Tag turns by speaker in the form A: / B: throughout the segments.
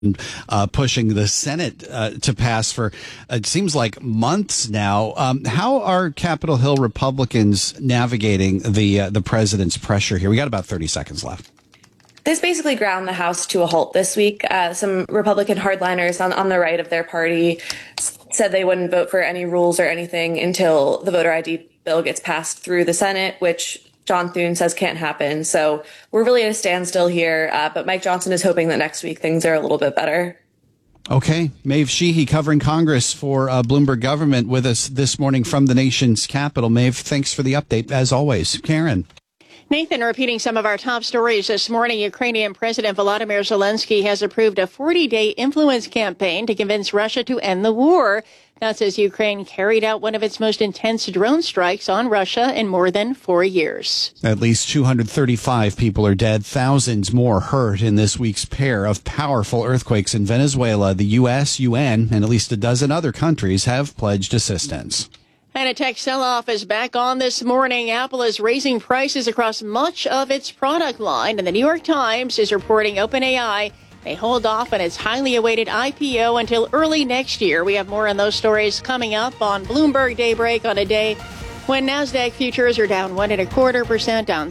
A: pushing the Senate to pass for, it seems like, months now. How are Capitol Hill Republicans navigating the president's pressure here? We got about 30 seconds left.
B: This basically ground the House to a halt this week. Some Republican hardliners on the right of their party said they wouldn't vote for any rules or anything until the voter ID bill gets passed through the Senate, which John Thune says can't happen. So we're really at a standstill here. But Mike Johnson is hoping that next week things are a little bit better.
A: Okay. Maeve Sheehy covering Congress for Bloomberg Government with us this morning from the nation's capital. Maeve, thanks for the update, as always. Karen.
C: Nathan, repeating some of our top stories this morning, Ukrainian President Volodymyr Zelensky has approved a 40-day influence campaign to convince Russia to end the war. That's as Ukraine carried out one of its most intense drone strikes on Russia in more than 4 years.
A: At least 235 people are dead, thousands more hurt in this week's pair of powerful earthquakes in Venezuela. The U.S., UN, and at least a dozen other countries have pledged assistance.
C: And a tech sell-off is back on this morning. Apple is raising prices across much of its product line, and the New York Times is reporting OpenAI may hold off on its highly awaited IPO until early next year. We have more on those stories coming up on Bloomberg Daybreak on a day when NASDAQ futures are down 1.25%, down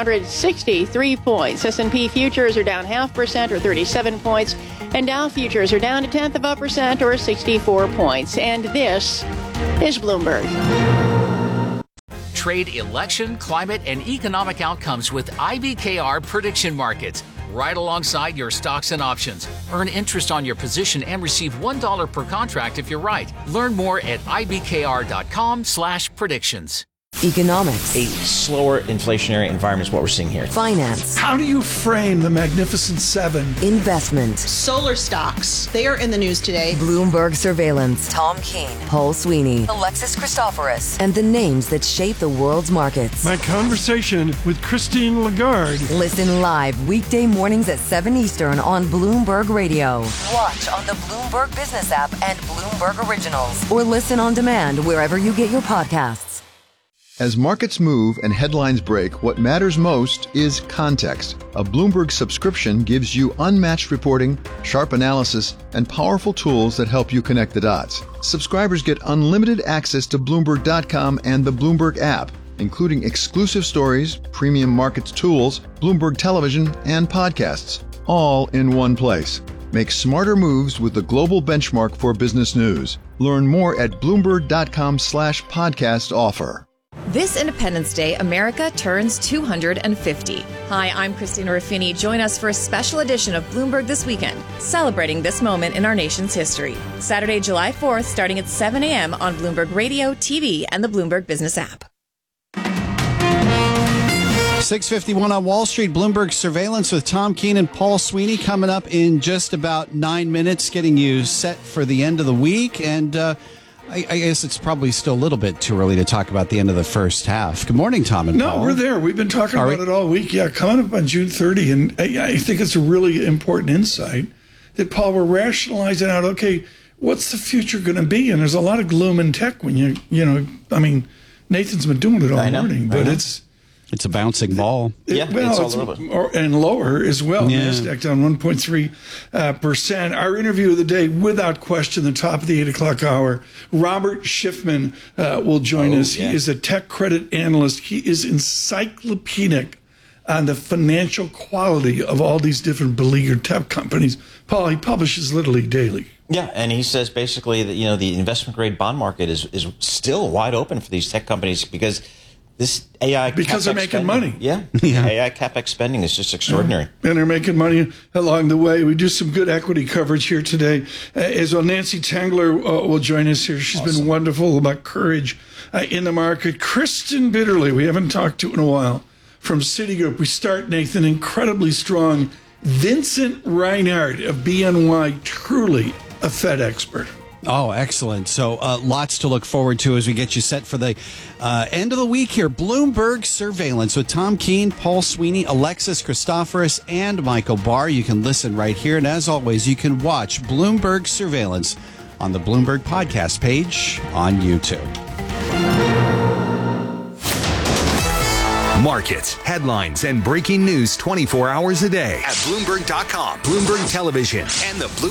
C: 363 points. S&P futures are down 0.5% or 37 points, and Dow futures are down 0.1% or 64 points. And this is Bloomberg.
D: Trade election, climate, and economic outcomes with IBKR Prediction Markets. Right alongside your stocks and options. Earn interest on your position and receive $1 per contract if you're right. Learn more at ibkr.com/predictions.
E: Economics.
F: A slower inflationary environment is what we're seeing here.
E: Finance.
G: How do you frame the Magnificent Seven?
E: Investment.
H: Solar stocks. They are in the news today.
E: Bloomberg Surveillance. Tom Keene. Paul Sweeney. Alexis Christoforous. And the names that shape the world's markets.
G: My conversation with Christine Lagarde.
E: Listen live weekday mornings at 7 Eastern on Bloomberg Radio. Watch on the Bloomberg Business app and Bloomberg Originals. Or listen on demand wherever you get your podcasts.
I: As markets move and headlines break, what matters most is context. A Bloomberg subscription gives you unmatched reporting, sharp analysis, and powerful tools that help you connect the dots. Subscribers get unlimited access to Bloomberg.com and the Bloomberg app, including exclusive stories, premium markets tools, Bloomberg television, and podcasts, all in one place. Make smarter moves with the global benchmark for business news. Learn more at Bloomberg.com/podcast offer.
J: This Independence Day, America turns 250. Hi, I'm Christina Ruffini. Join us for a special edition of Bloomberg This Weekend, celebrating this moment in our nation's history. Saturday, July 4th, starting at 7 a.m. on Bloomberg Radio, TV, and the Bloomberg Business app.
A: 6:51 on Wall Street. Bloomberg Surveillance with Tom Keene and Paul Sweeney coming up in just about 9 minutes, getting you set for the end of the week. And I guess it's probably still a little bit too early to talk about the end of the first half. Good morning, Tom and Paul.
G: No, we're there. We've been talking about it all week. Yeah, coming up on June 30. And I think it's a really important insight that, Paul, we're rationalizing out, okay, what's the future going to be? And there's a lot of gloom in tech when Nathan's been doing it all morning, but
A: it's a bouncing ball.
G: It's all over. And lower as well. Yeah. NASDAQ down 1.3%. Our interview of the day, without question, the top of the 8 o'clock hour. Robert Schiffman will join us. He is a tech credit analyst. He is encyclopedic on the financial quality of all these different beleaguered tech companies. Paul, he publishes literally daily.
F: Yeah, and he says basically that the investment grade bond market is still wide open for these tech companies because this AI
G: because they're making money.
F: Yeah. AI CapEx spending is just extraordinary.
G: And they're making money along the way. We do some good equity coverage here today. As well, Nancy Tangler will join us here. She's been wonderful about courage in the market. Kristen Bitterly, we haven't talked to in a while, from Citigroup. We start, Nathan, incredibly strong. Vincent Reinhardt of BNY, truly a Fed expert.
A: Oh, excellent. So lots to look forward to as we get you set for the end of the week here. Bloomberg Surveillance with Tom Keene, Paul Sweeney, Alexis Christoforous, and Michael Barr. You can listen right here. And as always, you can watch Bloomberg Surveillance on the Bloomberg podcast page on YouTube.
K: Markets, headlines, and breaking news 24 hours a day at Bloomberg.com, Bloomberg Television, and the